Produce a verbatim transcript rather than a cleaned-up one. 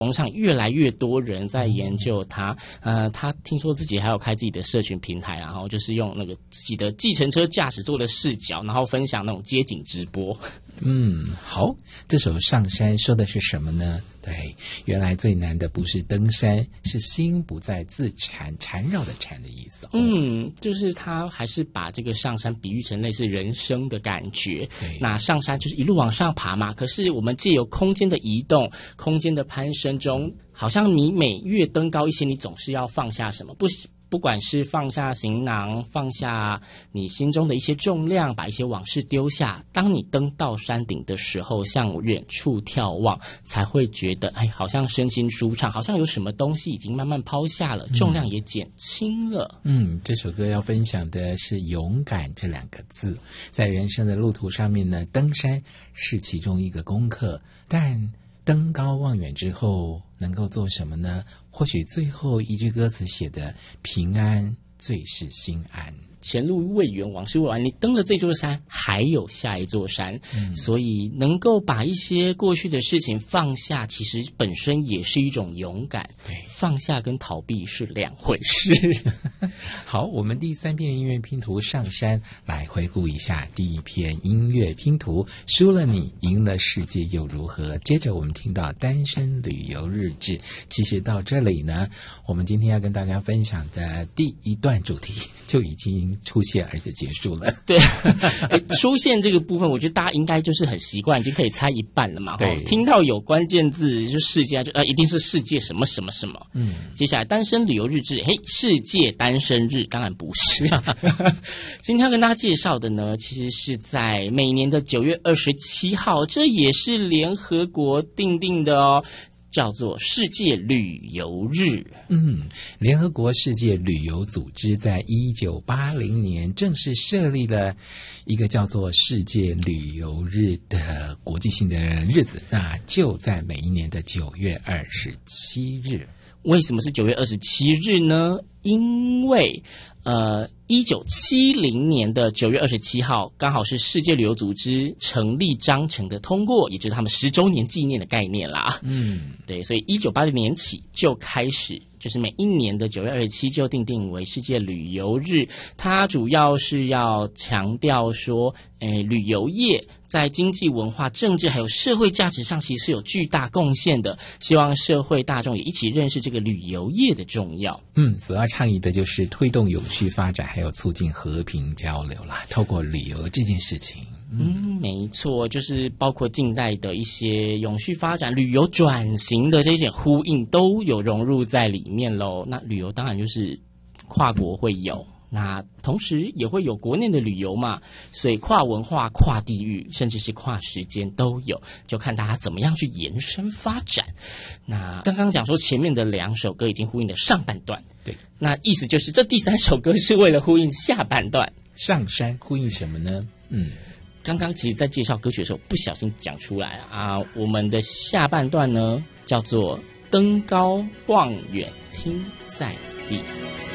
网上越来越多人在研究他，呃，他听说自己还有开自己的社群平台，然后就是用那个自己的计程车驾驶座的视角，然后分享那种街景直播。 嗯，好，这首《上山》说的是什么呢？对，原来最难的不是登山，是心不再自缠，缠绕的缠的意思。 嗯，就是他还是把这个上山比喻成类似人生的感觉。那上山就是一路往上爬嘛，可是我们借由空间的移动、空间的攀升中，好像你每越登高一些，你总是要放下什么，不不管是放下行囊，放下你心中的一些重量，把一些往事丢下。当你登到山顶的时候，向远处眺望，才会觉得，哎，好像身心舒畅，好像有什么东西已经慢慢抛下了，重量也减轻了。 嗯，这首歌要分享的是勇敢这两个字。在人生的路途上面呢，登山是其中一个功课，但登高望远之后能够做什么呢？或许最后一句歌词写的平安最是心安， 前路未远，往事未完。你登了这座山，还有下一座山，嗯、所以能够把一些过去的事情放下，其实本身也是一种勇敢。 对， 放下跟逃避是两回事。 好，我们第三篇音乐拼图上山，来回顾一下第一篇音乐拼图，输了你，赢了世界又如何？接着我们听到单身旅游日志。其实到这里呢，我们今天要跟大家分享的第一段主题就已经出现而且结束了。 对，出现这个部分我觉得大家应该就是很习惯，已经可以猜一半了嘛。 对， 听到有关键字就世界就呃一定是世界什么什么什么。嗯，接下来单身旅游日志，嘿，世界单身日当然不是。今天要跟大家介绍的呢，其实是在每年的九月二十七号，这也是联合国定定的哦，叫做世界旅游日。 嗯，联合国世界旅游组织在一九八零年正式设立了一个叫做世界旅游日的国际性的日子，那就在每一年的九月二十七日。 为什么是九月二十七日呢？因为呃，一九七零年的九月二十七号，刚好是世界旅游组织成立章程的通过，也就是他们十周年纪念的概念啦。嗯，对，所以一九八零年起就开始，就是每一年的九月二十七就定定为世界旅游日。它主要是要强调说，诶，旅游业在经济、文化、政治还有社会价值上其实是有巨大贡献的，希望社会大众也一起认识这个旅游业的重要。 嗯，所要倡议的就是推动永续发展，还有促进和平交流啦。透过旅游这件事情， 嗯，没错，就是包括近代的一些永续发展、旅游转型的这些呼应，都有融入在里面喽。那旅游当然就是跨国会有。那同时也会有国内的旅游嘛，所以跨文化、跨地域，甚至是跨时间都有，就看大家怎么样去延伸发展。那刚刚讲说前面的两首歌已经呼应了上半段， 对， 那意思就是这第三首歌是为了呼应下半段。 上山呼应什么呢？嗯， 刚刚其实在介绍歌曲的时候不小心讲出来啊，我们的下半段呢叫做登高望远听在地。